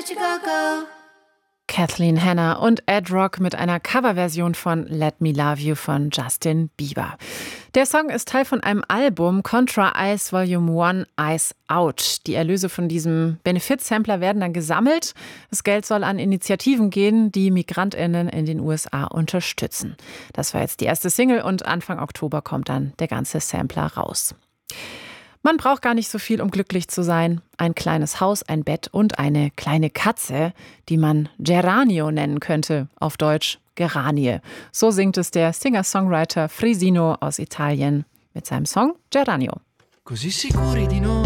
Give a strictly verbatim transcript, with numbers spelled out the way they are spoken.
you go, go. Kathleen Hanna und Ed Rock mit einer Coverversion von Let Me Love You von Justin Bieber. Der Song ist Teil von einem Album Contra Ice Volume eins Ice Out. Die Erlöse von diesem Benefit-Sampler werden dann gesammelt. Das Geld soll an Initiativen gehen, die MigrantInnen in den U S A unterstützen. Das war jetzt die erste Single und Anfang Oktober kommt dann der ganze Sampler raus. Man braucht gar nicht so viel, um glücklich zu sein. Ein kleines Haus, ein Bett und eine kleine Katze, die man Geranio nennen könnte, auf Deutsch Geranie. So singt es der Singer-Songwriter Frisino aus Italien mit seinem Song Geranio. Così sicuri di noi,